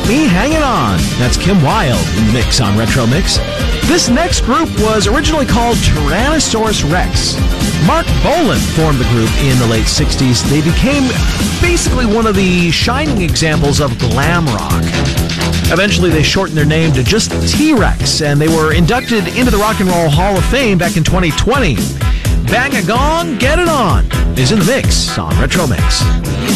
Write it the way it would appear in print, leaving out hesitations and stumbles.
Keep Me Hanging On. That's Kim Wilde in the mix on Retro Mix. This next group was originally called Tyrannosaurus Rex. Mark Bolan formed the group in the late 60s. They became basically one of the shining examples of glam rock. Eventually, they shortened their name to just T-Rex, and they were inducted into the Rock and Roll Hall of Fame back in 2020. Bang a Gong, Get It On is in the mix on Retro Mix.